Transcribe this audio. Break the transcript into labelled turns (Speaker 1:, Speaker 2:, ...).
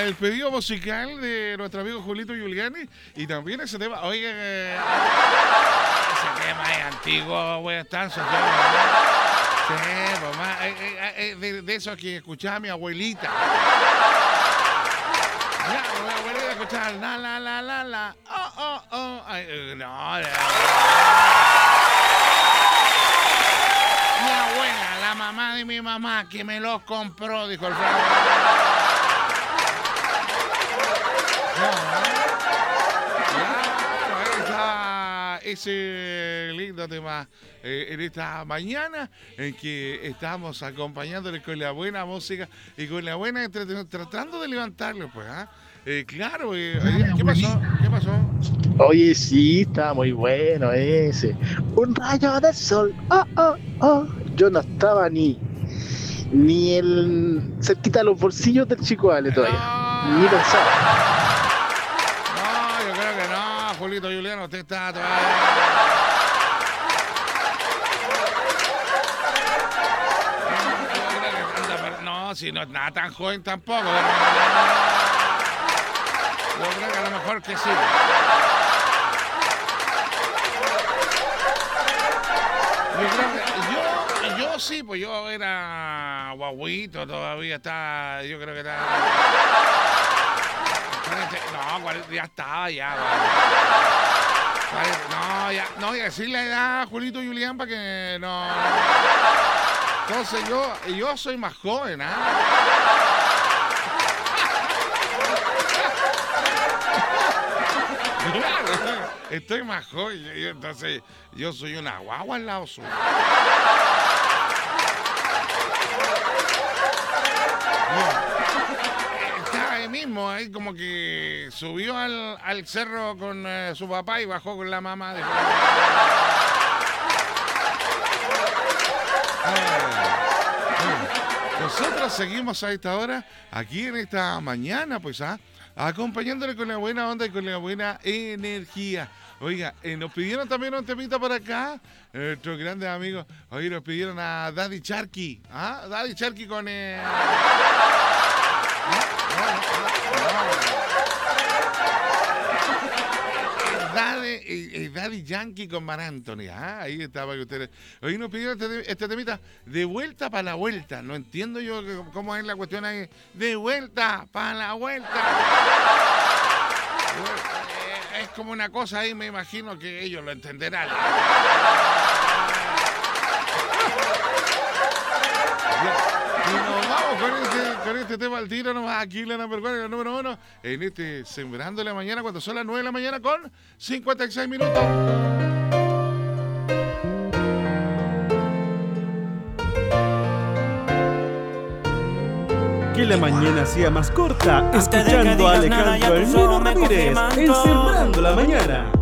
Speaker 1: el pedido musical de nuestro amigo Julito Giuliani y también ese tema. Oye, ese tema es antiguo, güey, está asociado. Sí, pues más, de eso que escuchaba mi abuelita. Ya, mi abuelita escuchaba la, oh. Ay, no, mi abuela, la mamá de mi mamá, que me los compró, dijo el Franco. Claro, ahí está ese lindo tema en esta mañana en que estamos acompañándole con la buena música y con la buena entretenimiento, tratando de levantarlo, pues, ¿ah? Claro, ¿qué pasó? ¿Qué pasó?
Speaker 2: Oye, sí, está muy bueno ese. Un rayo de sol. Oh. Yo no estaba ni cerquita de los bolsillos del Chico Ale todavía. Ni
Speaker 1: No,
Speaker 2: pensaba.
Speaker 1: no, yo creo que no, Julito Giuliano, usted está todavía. No, si no es nada tan joven tampoco. Yo creo que a lo mejor que sí. Yo creo que yo sí, pues yo era guaguito, todavía está, yo creo que está. No, ya estaba ya, no, ya, no, y decir la edad a Julito Giulián para que no. Entonces yo soy más joven, ¿ah? Claro, estoy más joven, entonces yo soy una guagua al lado suyo. Está ahí mismo, ahí como que subió al cerro con su papá y bajó con la mamá. Nosotros seguimos a esta hora, aquí en esta mañana, pues, acompañándole con la buena onda y con la buena energía. Oiga, nos pidieron también un temita por acá, nuestros grandes amigos. Oye, nos pidieron a Daddy Charky. ¿Ah? Daddy Charky con... Daddy Yankee con Mar Anthony. Ahí estaba que ustedes. Hoy nos pidieron este temita de vuelta para la vuelta. No entiendo yo cómo es la cuestión ahí. De vuelta para la vuelta. Es como una cosa ahí, me imagino que ellos lo entenderán. Y nos vamos con este tema al tiro, nomás aquí la number one, la número 1, en este Sembrando la Mañana, cuando son las 9 de la mañana con 56 minutos.
Speaker 3: Que la mañana sea más corta, escuchando a Alejandro Almino Ramírez en Sembrando la Mañana.